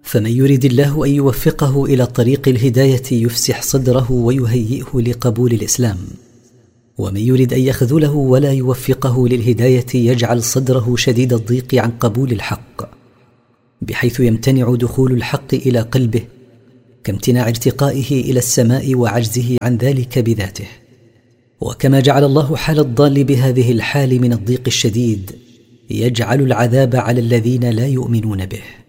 فمن يرد الله أن يوفقه إلى طريق الهداية يفسح صدره ويهيئه لقبول الإسلام، ومن يرد أن يخذله ولا يوفقه للهداية يجعل صدره شديد الضيق عن قبول الحق، بحيث يمتنع دخول الحق إلى قلبه، كامتناع ارتقائه إلى السماء وعجزه عن ذلك بذاته. وكما جعل الله حال الضال بهذه الحال من الضيق الشديد، يجعل العذاب على الذين لا يؤمنون به.